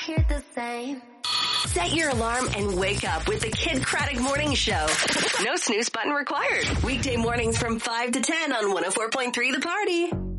hear the same. Set your alarm and wake up with the Kid Craddock Morning Show. No snooze button required. Weekday mornings from 5 to 10 on 104.3 The Party.